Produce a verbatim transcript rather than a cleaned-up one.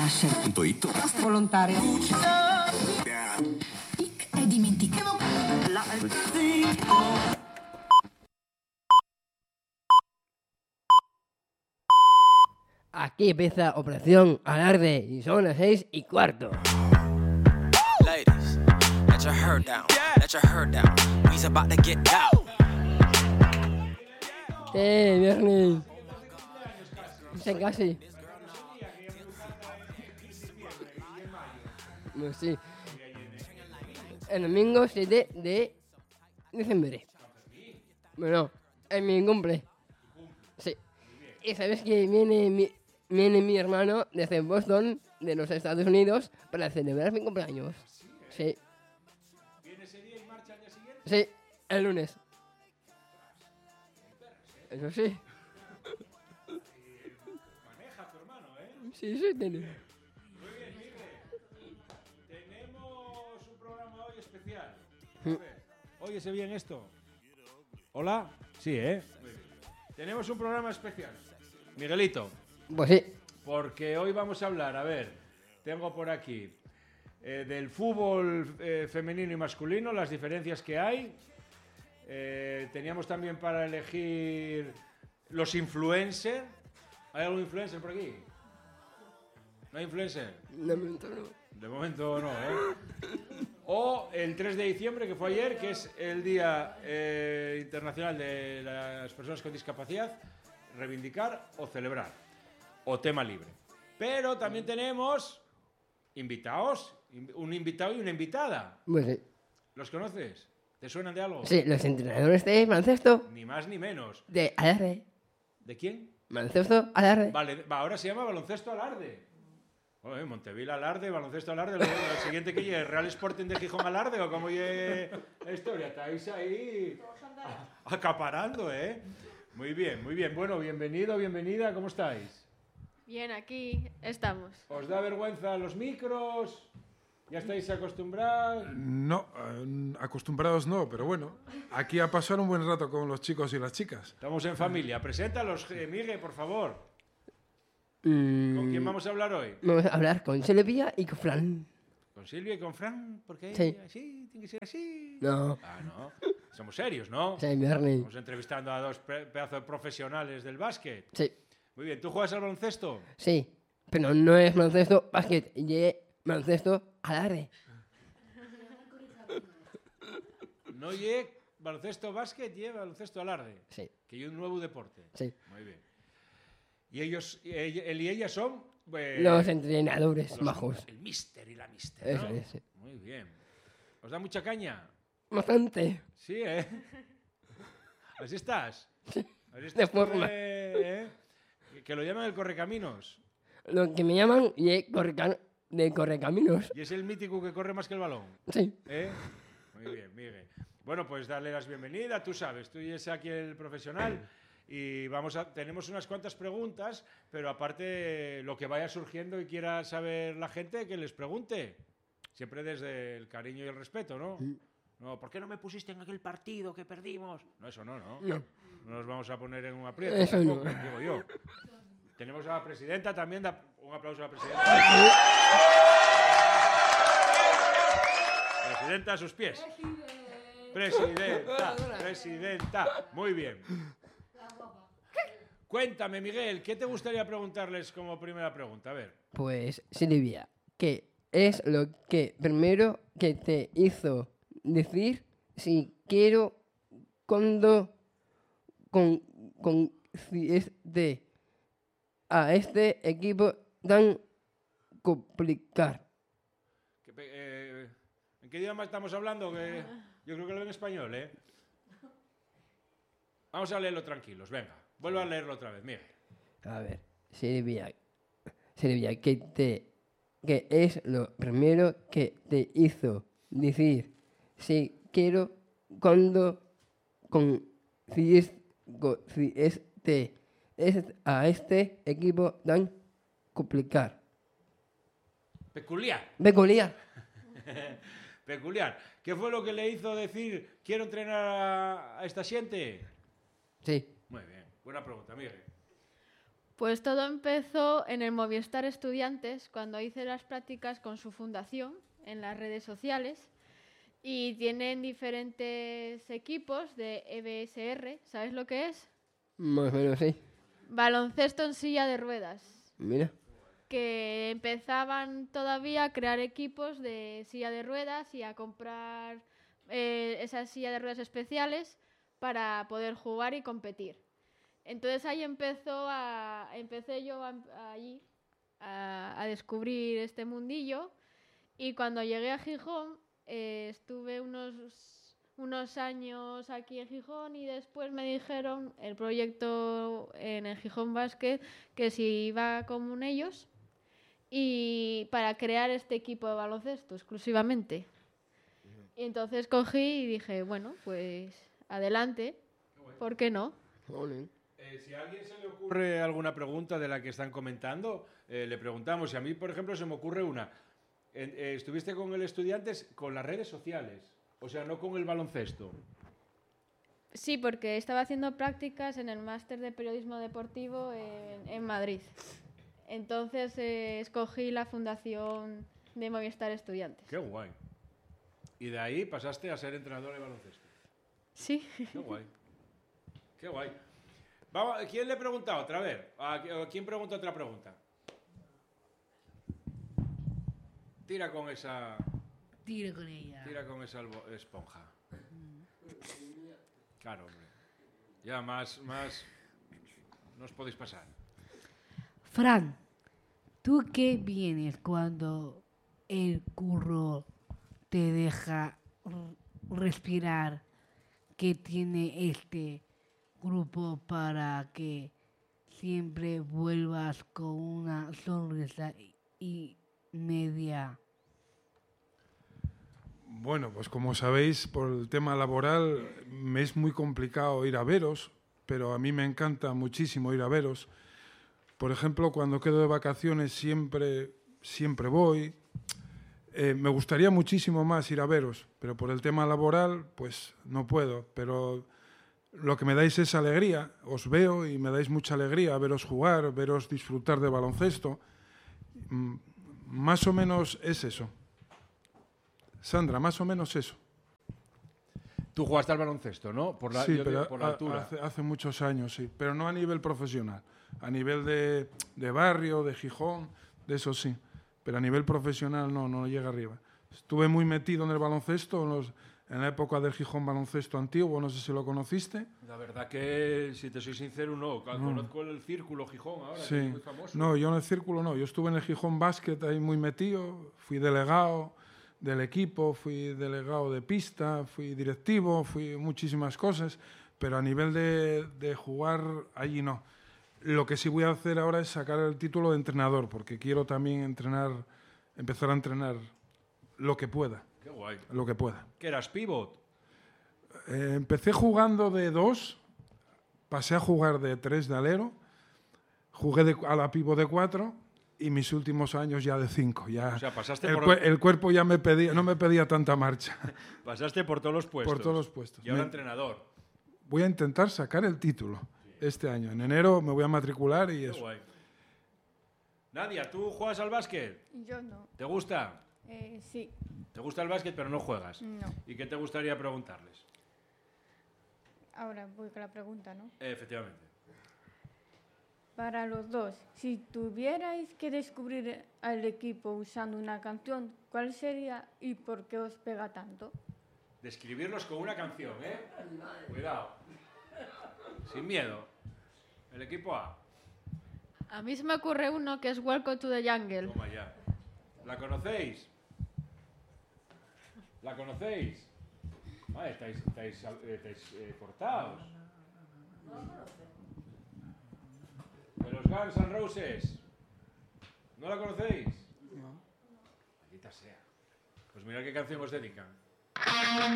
nascere. Intuito. Volontario. Tic e dimentichiamo. La... Aquí empieza Operación Alarde y son las seis y cuarto. Ladies, let your hair down, let your hair down. We's about to get down. ¡Eh, viernes! Sí, casi. Pues sí. El domingo siete de diciembre. Bueno, es mi cumple. Sí. Y sabes que viene mi, viene mi hermano desde Boston, de los Estados Unidos, para celebrar mi cumpleaños. Sí. ¿Viene ese día y marcha al día siguiente? Sí, el lunes. Eso sí. Maneja tu hermano, ¿eh? Sí, sí, tiene. Muy bien, Miguel. Tenemos un programa hoy especial. A ver, ¿óyese bien esto? ¿Hola? Sí, ¿eh? Muy bien. Tenemos un programa especial. Miguelito. Pues sí. Porque hoy vamos a hablar, a ver, tengo por aquí, eh, del fútbol eh, femenino y masculino, las diferencias que hay. Eh, teníamos también para elegir los influencers. ¿Hay algún influencer por aquí? ¿No hay influencer? De momento no. De momento no, ¿eh? O el tres de diciembre, que fue ayer, que es el Día eh, Internacional de las Personas con Discapacidad, reivindicar o celebrar, o tema libre. Pero también tenemos invitados, un invitado y una invitada. Pues sí. ¿Los conoces? ¿Te suenan de algo? Sí, los entrenadores de baloncesto Ni más ni menos. de Alarde. ¿De quién? Baloncesto Alarde. Vale, va, ahora se llama Baloncesto Alarde. Oye, Montevil Alarde, Baloncesto Alarde, luego el siguiente que llegue, Real Sporting de Gijón Alarde, o como llegue la historia, estáis ahí acaparando, ¿eh? Muy bien, muy bien. Bueno, bienvenido, bienvenida, ¿cómo estáis? Bien, aquí estamos. ¿Os da vergüenza los micros? ¿Ya estáis acostumbrados? No, eh, acostumbrados no, pero bueno, aquí a pasar un buen rato con los chicos y las chicas. Estamos en familia. Preséntalos, eh, Miguel, por favor. Mm, ¿Con quién vamos a hablar hoy? Vamos a hablar con Silvia y con Fran. ¿Con Silvia y con Fran? ¿Por qué? Sí. ¿Así? ¿Tiene que ser así? No. Ah, no. Somos serios, ¿no? Sí, viernes. Estamos entrevistando a dos pe- pedazos de profesionales del básquet. Sí. Muy bien. ¿Tú juegas al baloncesto? Sí. Pero no es baloncesto, básquet. Y baloncesto Alarde. No lleve baloncesto básquet, lleve baloncesto alarde. Sí. Que hay un nuevo deporte. Sí. Muy bien. Y ellos, y ella- él y ella son... eh, Los entrenadores los- majos. El mister y la mister, Eso ¿no? es, sí. Muy bien. ¿Os da mucha caña? Bastante. Sí, ¿eh? Así estás. Sí. Así estás De forma. eh, ¿eh? Que lo llaman el correcaminos. Lo que me llaman y correca- de correcaminos. Y es el mítico que corre más que el balón. Sí. ¿Eh? Muy bien, Miguel. Bueno, pues darle las bienvenidas, tú sabes, tú y es aquí el profesional y vamos a, tenemos unas cuantas preguntas, pero aparte lo que vaya surgiendo y quiera saber la gente, que les pregunte. Siempre desde el cariño y el respeto, ¿no? No, ¿por qué no me pusiste en aquel partido que perdimos? No, eso no, ¿no? No. No nos vamos a poner en un aprieto. Eso no. tampoco, digo yo. Tenemos a la presidenta también, da un aplauso a la presidenta. Presidenta a sus pies. Presidenta, presidenta. Muy bien. Cuéntame, Miguel, ¿qué te gustaría preguntarles como primera pregunta? A ver. Pues, Silvia, ¿qué es lo que primero que te hizo decir si quiero cuando con, con si este a este equipo tan complicado? ¿Qué pe- eh, ¿En qué idioma estamos hablando? Que yo creo que lo en español, ¿eh? Vamos a leerlo tranquilos, venga. Vuelvo a leerlo otra vez, Miguel. A ver, Silvia, Silvia, ¿qué te qué es lo primero que te hizo decir si quiero cuando con si es co- si este es a este equipo tan complicado? Peculiar. Peculiar. Peculiar. ¿Qué fue lo que le hizo decir quiero entrenar a, a esta gente? Sí. Muy bien. Buena pregunta, Miguel. Pues todo empezó en el Movistar Estudiantes, cuando hice las prácticas con su fundación en las redes sociales. Y tienen diferentes equipos de E B S R. ¿Sabes lo que es? Más o menos, sí. Baloncesto en silla de ruedas. Mira. Que empezaban todavía a crear equipos de silla de ruedas y a comprar eh, esas sillas de ruedas especiales para poder jugar y competir. Entonces ahí empezó a, empecé yo a, a allí a, a descubrir este mundillo, y cuando llegué a Gijón eh, estuve unos, unos años aquí en Gijón, y después me dijeron el proyecto en el Gijón Basket que si iba con ellos y para crear este equipo de baloncesto exclusivamente. Y entonces cogí y dije, bueno, pues adelante, ¿por qué no? Jolín. Eh, si a alguien se le ocurre alguna pregunta de la que están comentando, eh, le preguntamos. Y a mí, por ejemplo, se me ocurre una. Eh, eh, estuviste con el Estudiantes con las redes sociales, o sea, no con el baloncesto. Sí, porque estaba haciendo prácticas en el máster de periodismo deportivo en, en Madrid. Entonces eh, escogí la fundación de Movistar Estudiantes. Qué guay. Y de ahí pasaste a ser entrenador de baloncesto. Sí. Qué guay. Qué guay. Vamos, ¿quién le pregunta otra? A ver, ¿a quién pregunta otra pregunta? Tira con esa... Tira con ella. Tira con esa albo- esponja. Claro, hombre. Ya, más, más... No os podéis pasar. Fran, ¿tú qué vienes cuando el curro te deja r- respirar que tiene este grupo para que siempre vuelvas con una sonrisa y media? Bueno, pues como sabéis, por el tema laboral me es muy complicado ir a veros, pero a mí me encanta muchísimo ir a veros. Por ejemplo, cuando quedo de vacaciones siempre, siempre voy. Eh, me gustaría muchísimo más ir a veros, pero por el tema laboral, pues no puedo. Pero lo que me dais es alegría. Os veo y me dais mucha alegría veros jugar, veros disfrutar de baloncesto. Mm, más o menos es eso. Sandra, más o menos eso. Tú jugaste al baloncesto, ¿no? Por la, Sí, yo pero digo, por la a- altura. Hace, hace muchos años, sí. Pero no a nivel profesional. A nivel de, de barrio, de Gijón, de eso sí. Pero a nivel profesional no, no llega arriba. Estuve muy metido en el baloncesto en, los- en la época del Gijón Baloncesto Antiguo, no sé si lo conociste. La verdad que, si te soy sincero, no. Conozco el Círculo Gijón ahora, que Sí. es muy famoso. No, yo en el círculo no. Yo estuve en el Gijón Basket ahí muy metido. Fui delegado del equipo, fui delegado de pista, fui directivo, fui muchísimas cosas. Pero a nivel de, de jugar, allí no. Lo que sí voy a hacer ahora es sacar el título de entrenador, porque quiero también entrenar, empezar a entrenar lo que pueda. Qué guay. Lo que pueda. ¿Qué eras, pivot? Eh, empecé jugando de dos, pasé a jugar de tres de alero, jugué de, a la pivo de cuatro y mis últimos años ya de cinco. Ya O sea, pasaste el, por- cue- el cuerpo ya me pedía, no me pedía tanta marcha. Pasaste por todos los puestos. Por todos los puestos. Y ahora Me- entrenador. Voy a intentar sacar el título este año. En enero me voy a matricular y Qué eso. guay. Nadia, ¿tú juegas al básquet? Yo no. ¿Te gusta? Eh, sí, ¿Te gusta el básquet pero no juegas? no. ¿Y qué te gustaría preguntarles? Ahora voy con la pregunta, ¿no? Eh, efectivamente. Para los dos, si tuvierais que descubrir al equipo usando una canción, ¿cuál sería y por qué os pega tanto? Describirlos con una canción, ¿eh? Cuidado. Sin miedo. El equipo A. A mí se me ocurre uno que es Welcome to the Jungle. Toma ya. ¿La conocéis? ¿La conocéis? Ah, estáis, estáis, eh, estáis eh, cortados. De los Guns N' Roses. ¿No la conocéis? No. Maldita sea. Pues mirad qué canción os dedican.